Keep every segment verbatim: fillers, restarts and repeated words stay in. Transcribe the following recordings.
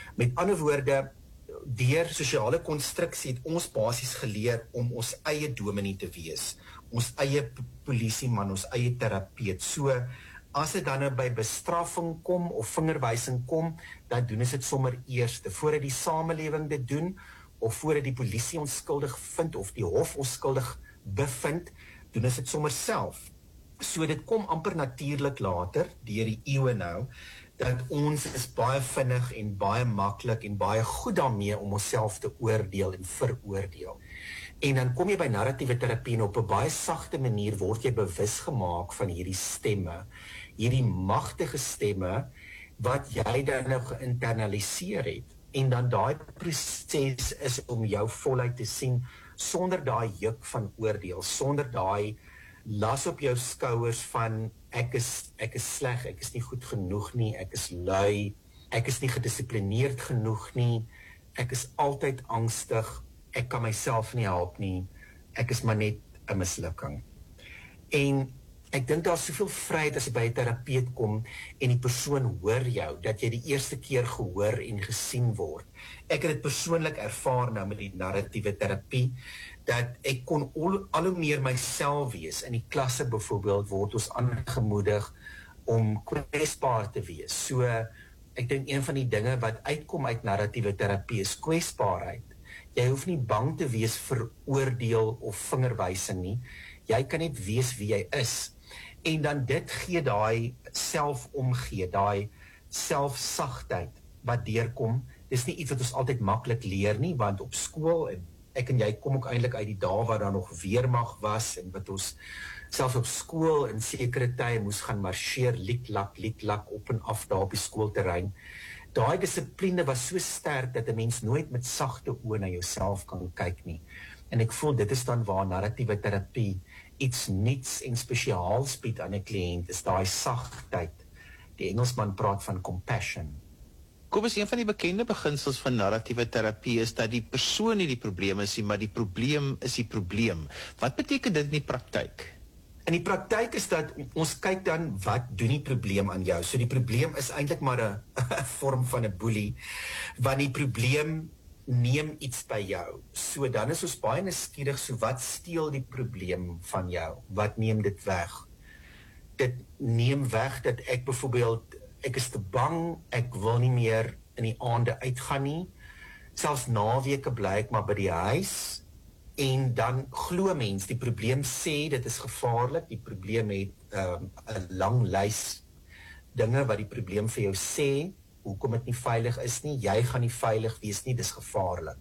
Met ander woorde, deur sosiale konstruksie het ons basies geleer om ons eie dominee te wees, ons eie polisieman, ons eie terapeut. So, as dit dan nou by bestraffing kom of vingerwysing kom, dan doen ons dit sommer eerste, voordat die samelewing dit doen, of voordat die polisie ons skuldig vind, of die hof ons skuldig bevind, doen ons dit sommer self. So dit kom amper natuurlijk later, deur die eeue nou, dat ons is baie vinnig en baie maklik en baie goed daarmee om onsself te oordeel en veroordeel. En dan kom jy by narratiewe terapie en op 'n baie sagte manier word jy bewus gemaak van hierdie stemme, hierdie magtige stemme wat jy dan nou geïnternaliseer het. En dan daai proses is om jou voluit te sien sonder daai juk van oordeel, sonder daai las op jou skouers van ek is ek is sleg, ek is nie goed genoeg nie, ek is lui, ek is nie gedissiplineerd genoeg nie, ek is altyd angstig, ek kan myself nie help nie, ek is maar net 'n mislukking. En ek dink daar is soveel vryheid as jy by 'n terapeut kom en die persoon hoor jou, dat jy die eerste keer gehoor en gesien word. Ek het dit persoonlik ervaar nou met die narratiewe terapie, dat ek kon al, al hoe meer myself wees. In die klasse byvoorbeeld word ons aangemoedig om kwesbaar te wees. So, ek dink een van die dinge wat uitkom uit narratiewe terapie is kwesbaarheid. Jy hoef nie bang te wees vir oordeel of vingerwysing nie. Jy kan net wees wie jy is. En dan dit gee daai selfomgee, daai selfsagtheid wat deurkom. Dis nie iets wat ons altyd maklik leer nie, want op skool, en ek en jy kom ook eintlik uit die dae waar daar nog weermag was, en wat ons selfs op skool in sekere tye moes gaan marcheer, liek-lak, liek-lak, op en af daar op die skoolterrein. Daai dissipline was so sterk, dat 'n mens nooit met sagte oë na jouself kan kyk nie. En ek voel, dit is dan waar narratiewe terapie iets niets en spesiaals bied aan 'n kliënt, is daai sagtheid. Die Engelsman praat van compassion. Kobus, een van die bekende beginsels van narratiewe terapie is dat die persoon nie die probleem is nie, maar die probleem is die probleem. Wat beteken dit in die praktyk? In die praktyk is dat ons kyk dan, wat doen die probleem aan jou? So die probleem is eintlik maar 'n vorm van 'n boelie, want die probleem neem iets by jou. So dan is ons baie nuuskierig, so wat steel die probleem van jou? Wat neem dit weg? Dit neem weg dat ek byvoorbeeld, ek is te bang, ek wil nie meer in die aande uitgaan nie, selfs naweke bly ek maar by die huis, en dan glo mens, die probleem sê, dit is gevaarlik, die probleem het um, 'n lang lys dinge wat die probleem vir jou sê, hoekom dit nie veilig is nie, jy gaan nie veilig wees nie, dis gevaarlik.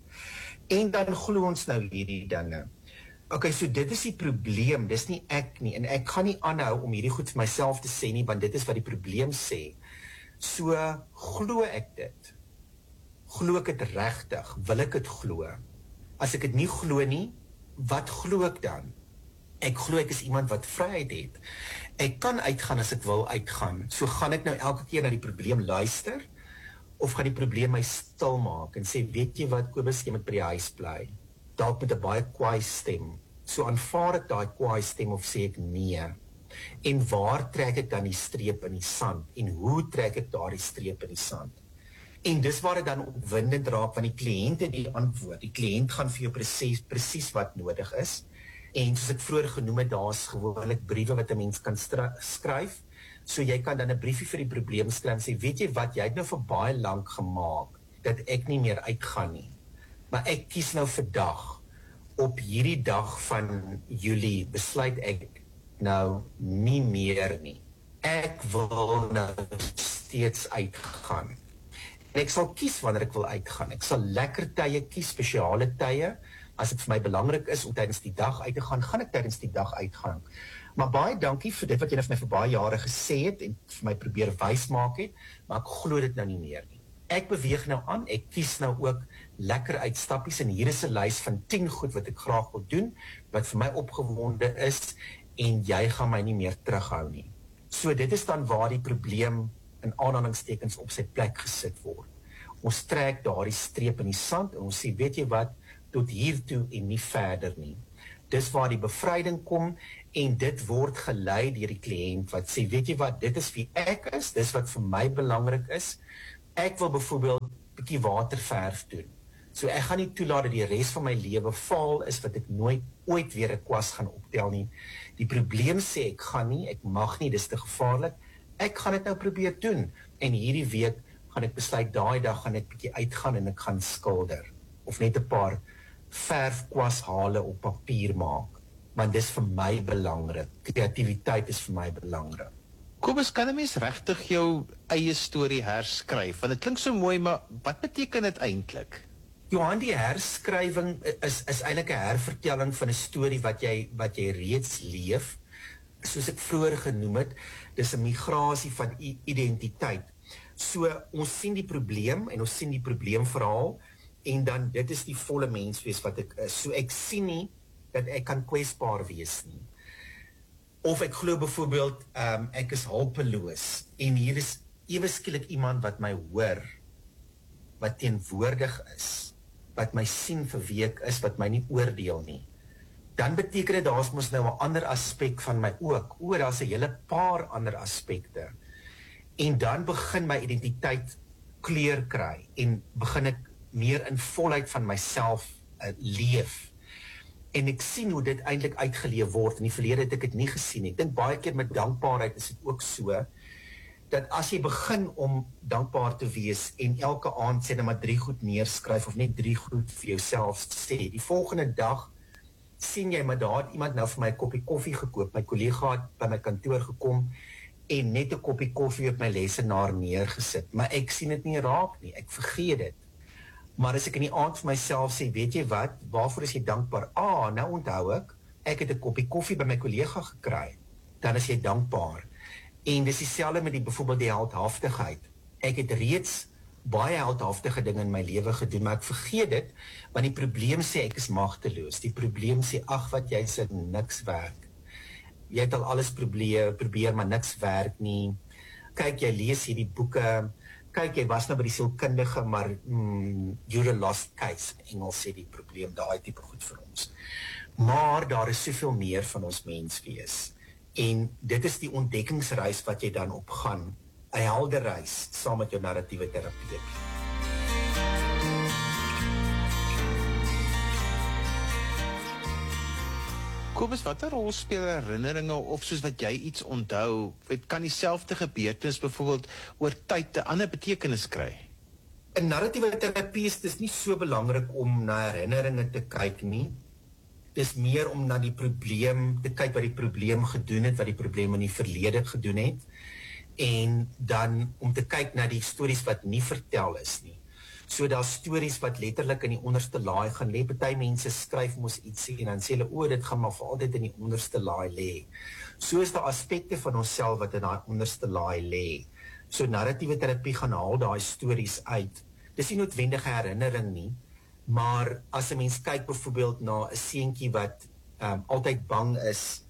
En dan glo ons nou hierdie dinge. Ok, so dit is die probleem, dis nie ek nie, en ek gaan nie aanhou om hierdie goed vir myself te sê nie, want dit is wat die probleem sê. So, glo ek dit? Glo ek dit regtig? Wil ek dit glo? As ek dit nie glo nie, wat glo ek dan? Ek glo ek is iemand wat vryheid het. Ek kan uitgaan as ek wil uitgaan. So gaan ek nou elke keer na die probleem luister, of gaan die probleem my stil maak en sê, weet jy wat, Kobus, jy moet by die huis bly. Dalk met 'n baie kwaai stem. So aanvaar ek daai kwaai stem of sê ek nee? En waar trek ek dan die streep in die sand? En hoe trek ek daardie streep in die sand? En dis waar dit dan opwindend raak, want die kliënt het die antwoord. Die kliënt gaan vir jou presies, presies wat nodig is. En soos ek vroeër genoem het, daar is gewoonlik briewe wat 'n mens kan skryf. So jy kan dan 'n briefie vir die probleem skryf en sê, weet jy wat, jy het nou vir baie lank gemaak, dat ek nie meer uitgaan nie. Maar ek kies nou vandag, op hierdie dag van Julie, besluit ek nou nie meer nie. Ek wil nou steeds uitgaan. En ek sal kies wanneer ek wil uitgaan. Ek sal lekker tye kies, spesiale tye. As dit vir my belangrik is om tydens die dag uit te gaan, gaan ek tydens die dag uitgaan. Maar baie dankie vir dit wat jy nou vir my vir baie jare gesê het en vir my probeer wys maak het, maar ek glo dit nou nie meer nie. Ek beweeg nou aan, ek kies nou ook lekker uitstappies, en hier is 'n lys van tien goed wat ek graag wil doen, wat vir my opgewonde is, en jy gaan my nie meer terughou nie. So dit is dan waar die probleem in aanhalingstekens op sy plek gesit word. Ons trek daardie streep in die sand, en ons sê, weet jy wat, tot hiertoe en nie verder nie. Dis waar die bevryding kom, en dit word gelei deur die kliënt, wat sê, weet jy wat, dit is wie ek is, dis wat vir my belangrik is. Ek wil byvoorbeeld bietjie waterverf doen. So ek gaan nie toelaat dat die res van my lewe faal is wat ek nooit ooit weer 'n kwas gaan optel nie. Die probleem sê ek gaan nie, ek mag nie, dis te gevaarlik. Ek gaan dit nou probeer doen en hierdie week gaan ek besluit daai dag gaan ek bietjie uitgaan en ek gaan skilder of net 'n paar verfkwashale op papier maak. Want dis vir my belangrik. Kreatiwiteit is vir my belangrik. Kobus, kan 'n mens regtig jou eie storie herskryf? Want dit klink so mooi, maar wat beteken dit eintlik? Johan, die herskrywing is is eintlik 'n hervertelling van 'n storie wat jy wat jy reeds leef. Soos ek vroeër genoem het, dis 'n migrasie van identiteit. So ons sien die probleem en ons sien die probleemverhaal en dan dit is die volle menswees wat ek is. So ek sien nie dat ek kan kwesbaar wees nie. Of ek glo byvoorbeeld um, ek is hulpeloos en hier is ewe skielik iemand wat my hoor, wat teenwoordig is, wat my sien vir wie ek is, wat my nie oordeel nie. Dan beteken dit daar's mos nou 'n ander aspek van my ook. O, daar's 'n hele paar ander aspekte. En dan begin my identiteit kleur kry en begin ek meer in volheid van myself uh, leef. En ek sien hoe dit eintlik uitgeleef word. In die verlede het ek dit nie gesien nie. Ek dink baie keer met dankbaarheid is dit ook so, dat as jy begin om dankbaar te wees en elke aand sê net maar drie goed neerskryf of net drie goed vir jouself sê, die volgende dag sien jy maar daar het iemand nou vir my 'n koppie koffie gekoop, my kollega het by my kantoor gekom en net 'n koppie koffie op my lesenaar neergesit, maar ek sien dit nie raak nie, ek vergeet dit. Maar as ek in die aand vir myself sê, weet jy wat, waarvoor is jy dankbaar? Ah, nou onthou ek, ek het 'n koppie koffie by my kollega gekry, dan is jy dankbaar. En dis dieselfde met die byvoorbeeld die heldhaftigheid. Ek het reeds baie heldhaftige dinge in my lewe gedoen, maar ek vergeet dit, want die probleem sê ek is magteloos. Die probleem sê, ag wat jy sê, niks werk. Jy het al alles probeer, probeer, maar niks werk nie. Kyk, jy lees hierdie boeke, kyk, jy was nou by die sielkundige, maar mm, you're a lost case. In Engels sê die probleem, daai tipe goed vir ons. Maar daar is soveel meer van ons menswees. En dit is die ontdekkingsreis wat jy dan opgaan, 'n helder reis saam met jou narratiewe terapeut. Kobus, watter rol speel herinneringe of soos wat jy iets onthou, het kan dieselfde gebeurtenis byvoorbeeld oor tyd 'n ander betekenis kry? In narratiewe terapie is dit nie so belangrik om na herinneringe te kyk nie. Dis meer om na die probleem te kyk wat die probleem gedoen het, wat die probleem in die verlede gedoen het, en dan om te kyk na die stories wat nie vertel is nie. So daar stories wat letterlik in die onderste laai gaan lê. Party mense skryf mos iets en dan sê hulle, o, dit gaan maar vir altyd in die onderste laai lê. So is daar aspekte van onsself wat in daai onderste laai lê. So narratiewe terapie gaan haal daai stories uit. Dis nie noodwendige herinnering nie, maar as 'n mens kyk byvoorbeeld na 'n seentjie wat um, altyd bang is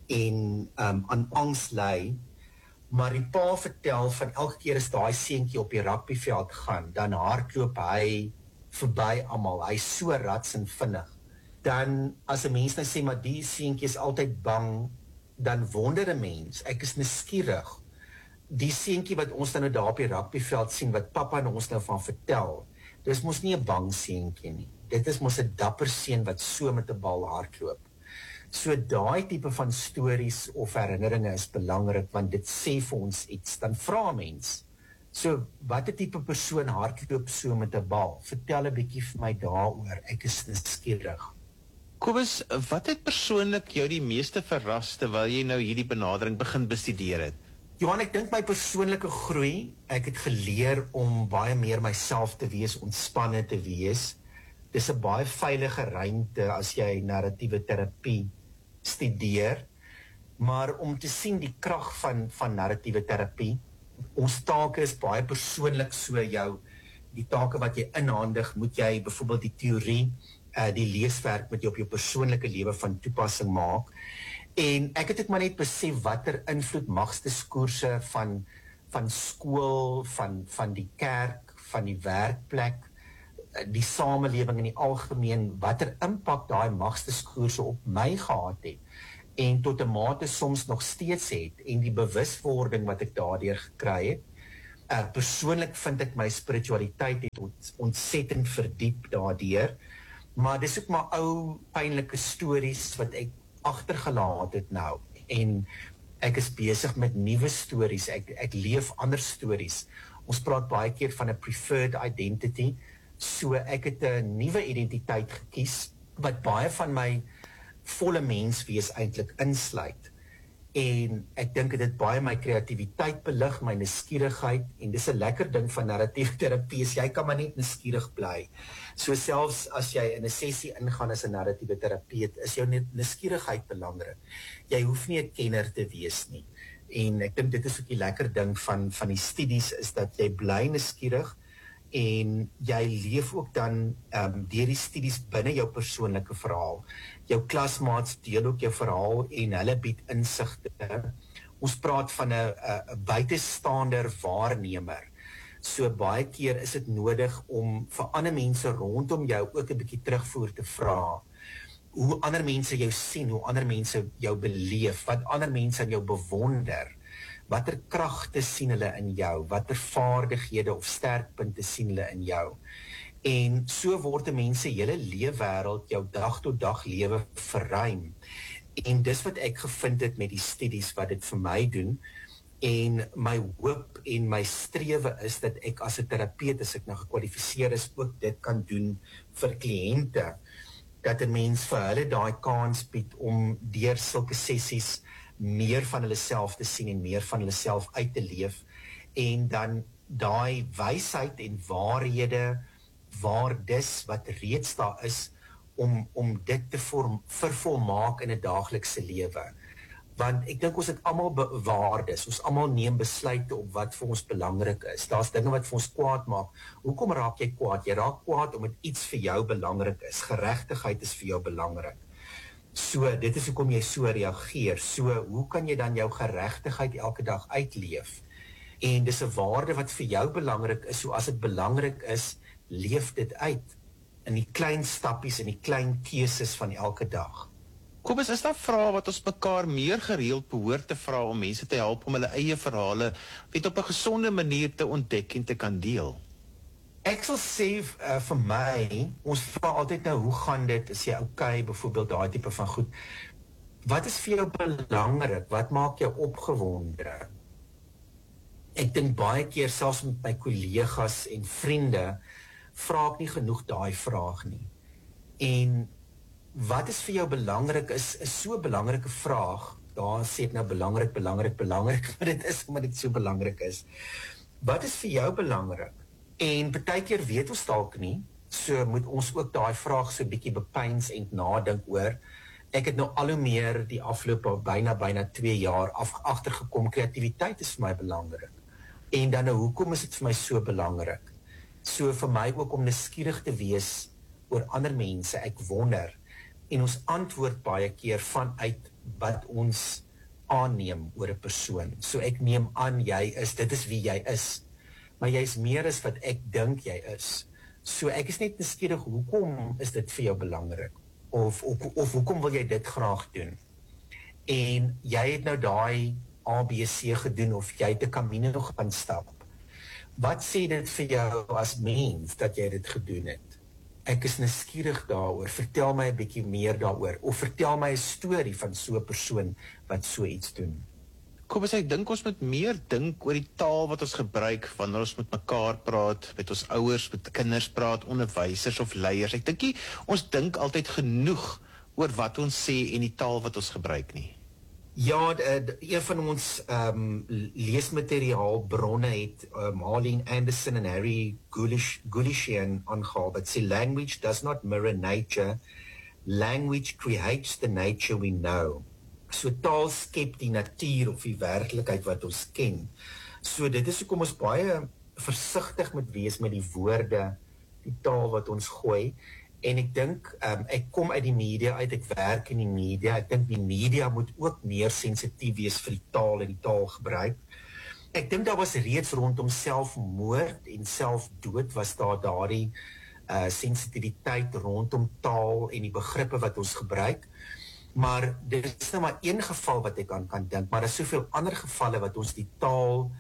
en um, aan angs ly, maar die pa vertel van elke keer as daai seentjie op die rugbyveld gaan, dan hardloop hy verby almal. Hy's so rats en vinnig. Dan as 'n mens nou sê maar die seentjie is altyd bang, dan wonder 'n mens, ek is nuuskierig. Die seentjie wat ons dan nou daar op die rugbyveld sien wat pappa en ons nou van vertel, dis mos nie 'n bang seentjie nie. Dit is mos 'n dapper seun wat so met 'n bal hardloop. So daai tipe van stories of herinneringe is belangrik want dit sê vir ons iets. Dan vra mens, so watter tipe persoon hardloop so met 'n bal? Vertel 'n bietjie vir my daaroor. Ek is nuuskierig. Kobus, wat het persoonlik jou die meeste verras terwyl jy nou hierdie benadering begin bestudeer het? Johan, ek dink my persoonlike groei, ek het geleer om baie meer myself te wees, ontspanne te wees. Dis 'n baie veilige ruimte as jy narratiewe terapie studeer, maar om te sien die krag van van narratiewe terapie, ons take is baie persoonlik, so jou die take wat jy inhandig, moet jy byvoorbeeld die teorie, uh, die leeswerk met jou op jou persoonlike lewe van toepassing maak. En ek het ook maar net besef watter invloed magsdiskoerse van van skool, van van die kerk, van die werkplek, die samelewing in die algemeen, watter impak daai magsdiskoerse op my gehad het en tot 'n mate soms nog steeds het, en die bewuswording wat ek daardeur gekry het, Uh, persoonlik vind ek my spiritualiteit het ont, ontsettend verdiep daardeur, maar dis ook maar ou pynlike stories wat ek agtergelaat het nou, en ek is besig met nuwe stories, ek, ek leef ander stories. Ons praat baie keer van 'n preferred identity, so ek het 'n nuwe identiteit gekies, wat baie van my volle menswees eintlik insluit. En ek dink dit baie my kreatiwiteit belig, my nuuskierigheid, en dis 'n lekker ding van narratiewe terapie, is jy kan maar net nuuskierig bly. So selfs as jy in 'n sessie ingaan as 'n narratiewe terapeut, is jou nuuskierigheid belangrik. Jy hoef nie 'n kenner te wees nie. En ek dink dit is ook die lekker ding van van die studies, is dat jy bly nuuskierig, en jy leef ook dan um, deur die studies binne jou persoonlike verhaal. Jou klasmaats deel ook jou verhaal en hulle bied insigte. Ons praat van 'n 'n buitestander waarnemer. So baie keer is dit nodig om vir ander mense rondom jou ook 'n bietjie terugvoer te vra. Hoe ander mense jou sien, hoe ander mense jou beleef, wat ander mense aan jou bewonder. Watter kragte sien hulle in jou? Watter vaardighede of sterkpunte sien hulle in jou? En so word 'n mens se hele leefwêreld, jou dag tot dag lewe verruim. En dis wat ek gevind het met die studies wat dit vir my doen. En my hoop en my strewe is dat ek as 'n terapeut, as ek nou gekwalifiseer is, ook dit kan doen vir kliënte. Dat 'n mens vir hulle daai kans bied om deur sulke sessies meer van hulle self te sien en meer van hulle self uit te leef, en dan daai wysheid en waarhede, waardes wat reeds daar is, om, om dit te vorm, vervolmaak in 'n daaglikse lewe. Want ek dink ons het almal waardes, ons almal neem besluite op wat vir ons belangrik is. Daar's dinge wat vir ons kwaad maak. Hoekom raak jy kwaad? Jy raak kwaad omdat iets vir jou belangrik is. Geregtigheid is vir jou belangrik. So, dit is hoekom jy so reageer. So, hoe kan jy dan jou geregtigheid elke dag uitleef? En dis 'n waarde wat vir jou belangrik is, so as dit belangrik is, leef dit uit in die klein stappies en die klein keuses van elke dag. Kobus, is daar vrae wat ons mekaar meer gereeld behoort te vra om mense te help om hulle eie verhale weet op 'n gesonde manier te ontdek en te kan deel? Ek sal sê uh, vir my, ons vra altyd nou, hoe gaan dit, is jy okay, byvoorbeeld daai tipe van goed. Wat is vir jou belangrik? Wat maak jou opgewonde? Ek dink baie keer, selfs met my kollegas en vriende, vra ek nie genoeg daai vraag nie. En wat is vir jou belangrik, is, is so 'n belangrike vraag. Daar sê ek nou belangrik, belangrik, belangrik, maar dit is omdat dit so belangrik is. Wat is vir jou belangrik? En baie keer weet ons dalk nie, so moet ons ook daai vraag so 'n bietjie bepeins en nadink oor. Ek het nou al hoe meer die afgelope byna byna twee jaar af agtergekom, kreatiwiteit is vir my belangrik. En dan nou, hoekom is dit vir my so belangrik? So vir my ook om nuuskierig te wees oor ander mense, ek wonder. En ons antwoord baie keer vanuit wat ons aanneem oor 'n persoon. So ek neem aan jy is, dit is wie jy is. Maar jy is meer as wat ek dink jy is. So ek is net nuuskierig, hoekom is dit vir jou belangrik? Of, of, of hoekom wil jy dit graag doen? En jy het nou daai A B C gedoen, of jy het 'n Camino gaan stap. Wat sê dit vir jou as mens, dat jy dit gedoen het? Ek is nuuskierig daaroor, vertel my 'n bietjie meer daaroor, of vertel my 'n storie van so 'n persoon wat so iets doen. Kobus, ek dink ons moet meer dink oor die taal wat ons gebruik wanneer ons met mekaar praat, met ons ouers, met kinders praat, onderwysers of leiers. Ek dink nie ons dink altyd genoeg oor wat ons sê en die taal wat ons gebruik nie. Ja, de, de, een van ons um, leesmateriaal bronne het uh, Marlene Anderson en Harry Gulishian aangehaal, wat sê language does not mirror nature, language creates the nature we know. So taal skep die natuur of die werklikheid wat ons ken. So dit is hoekom ons baie versigtig moet wees met die woorde, die taal wat ons gooi. En ek dink, um, ek kom uit die media uit, ek werk in die media, ek dink die media moet ook meer sensitief wees vir die taal en die taalgebruik. Ek dink daar was reeds rondom selfmoord en selfdood, was daar daardie uh, sensitiwiteit rondom taal en die begrippe wat ons gebruik. Maar dit is nou maar een geval wat ek aan kan dink, maar daar is soveel ander gevalle wat ons die taal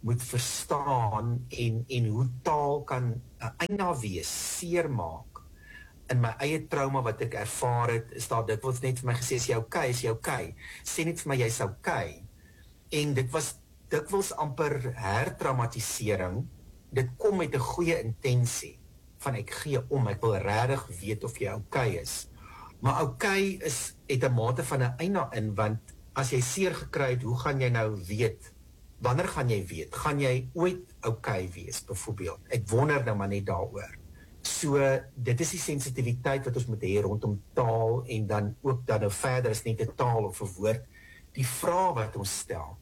moet verstaan en, en hoe taal kan 'n eina wees, seermaak. In my eie trauma wat ek ervaar het, is daar dikwels net vir my gesê, is jy okay, is jy okay? Sê net vir my, jy's okay. En dit was dikwels amper hertraumatisering. Dit kom met 'n goeie intensie, van ek gee om, ek wil regtig weet of jy okay is. Maar okay is, het 'n mate van 'n eina in, want as jy seer gekry het, hoe gaan jy nou weet? Wanneer gaan jy weet? Gaan jy ooit okay wees, byvoorbeeld? Ek wonder nou maar net daaroor. So, dit is die sensitiwiteit wat ons moet hê rondom taal, en dan ook dan nou verder is net 'n taal of 'n woord, die vrae wat ons stel.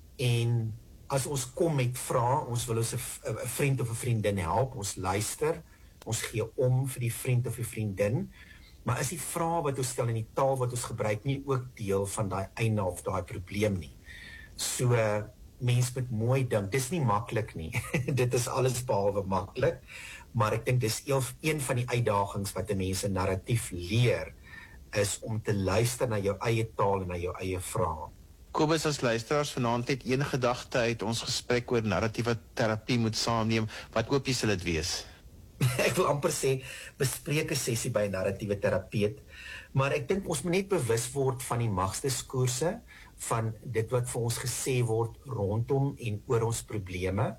En as ons kom met vrae, ons wil ons 'n vriend of 'n vriendin help, ons luister, ons gee om vir die vriend of die vriendin, maar is die vrae wat ons stel en die taal wat ons gebruik nie ook deel van daai eina of daai probleem nie. So, mens moet mooi dink, dis nie maklik nie, dit is alles behalwe maklik, maar ek dink dis een van die uitdagings wat 'n mens in narratief leer, is om te luister na jou eie taal en na jou eie vrae. Kobus, as luisteraars vanaand net een gedagte uit ons gesprek oor narratiewe terapie moet saamneem, wat hoop jy sal dit wees? Ek wil amper sê, bespreek 'n sessie by 'n narratiewe terapeut, maar ek dink ons moet net bewus word van die magsteskoerse, van dit wat vir ons gesê word rondom en oor ons probleme,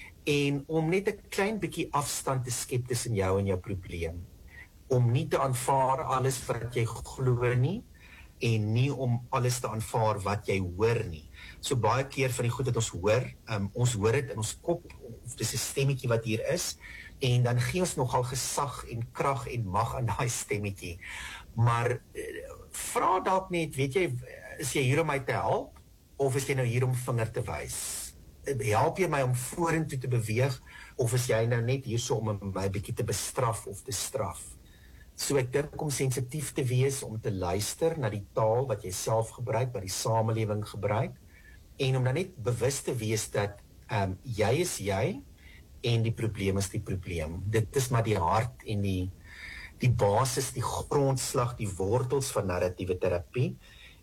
en om net 'n klein bietjie afstand te skep tussen jou en jou probleem. Om nie te aanvaar alles wat jy glo nie, en nie om alles te aanvaar wat jy hoor nie. So baie keer van die goed wat ons hoor, um, ons hoor dit in ons kop, of dis 'n stemmetjie wat hier is, en dan gee ons nogal gesag en krag en mag aan daai stemmetjie. Maar uh, vra dalk net, weet jy, is jy hier om my te help, of is jy nou hier om vinger te wys? Help jy my om vorentoe te beweeg, of is jy nou net hier so om my bietjie te bestraf of te straf? So ek dink om sensitief te wees, om te luister na die taal wat jy self gebruik, wat die samelewing gebruik, en om dan net bewus te wees dat um, jy is jy, en die probleem is die probleem. Dit is maar die hart en die, die basis, die grondslag, die wortels van narratiewe terapie.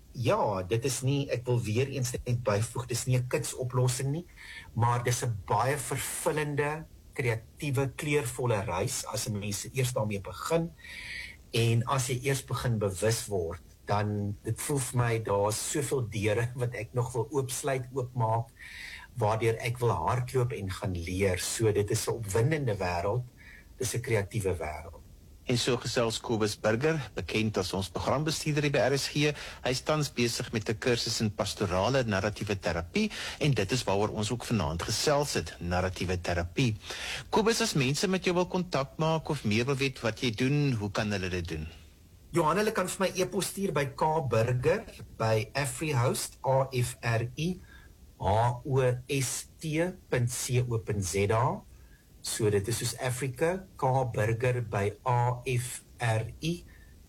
Ja, dit is nie, ek wil weer eens net byvoeg, dit is nie 'n kitsoplossing nie, maar dit is 'n baie vervullende, kreatiewe, kleurvolle reis, as 'n mens eers daarmee begin, en as jy eers begin bewus word, dan, dit voel vir my, daar is soveel deure, wat ek nog wil oopsluit, oopmaak, waardeur ek wil hardloop en gaan leer, so dit is 'n opwindende wêreld, dit is 'n kreatiewe wêreld. En so gesels Kobus Burger, bekend as ons programbestuurder by R S G. Hy is tans besig met 'n kursus in pastorale narratiewe terapie, en dit is waaroor ons ook vanaand gesels het, narratiewe terapie. Kobus, as mense met jou wil kontak maak of meer wil weet wat jy doen, hoe kan hulle dit doen? Johan, hulle kan vir my e-pos stuur by kburger by afrihost, A F R I H O S T punt co punt z a. So dit is soos Afrika, kburger by A F R I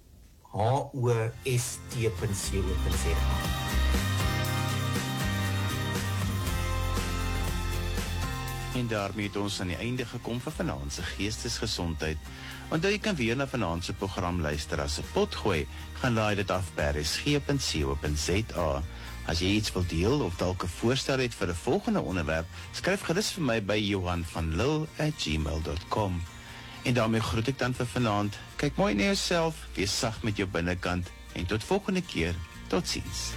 H O S T punt co punt z a. En daarmee het ons aan die einde gekom vir vanaand se geestesgesondheid. Onthou jy kan weer na vanaand se program luister as 'n potgooi, gaan laai dit af by r s g punt co punt z a. As jy iets wil deel of dalk 'n voorstel het vir 'n volgende onderwerp, skryf gerus vir my by johan van lille at gmail dot com. En daarmee groet ek dan vir vanaand. Kyk mooi na jouself, wees sag met jou binnekant, en tot volgende keer, totsiens.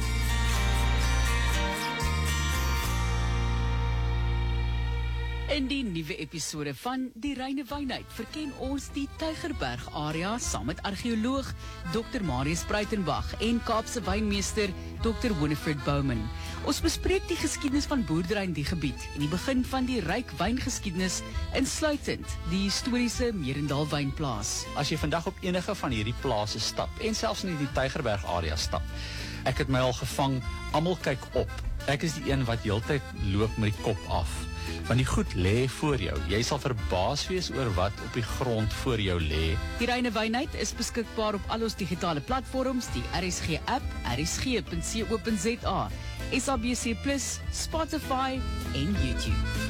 In die nuwe episode van Die Reine Wynheid verken ons die Tygerberg area saam met argeoloog dokter Marius Spruitenbach en Kaapse wynmeester dokter Winifred Bowman. Ons bespreek die geskiedenis van boerdery in die gebied en die begin van die ryk wyngeskiedenis, insluitend die historiese Merendal wynplaas. As jy vandag op enige van hierdie plase stap, en selfs in die Tygerberg area stap, ek het my al gevang, almal kyk op. Ek is die een wat heeltyd loop met die kop af. Want die goed lê voor jou. Jy sal verbaas wees oor wat op die grond voor jou lê. Die Reine Wynheid is beskikbaar op al ons digitale platforms, die R S G app, r s g punt co punt z a, S A B C plus, Spotify en YouTube.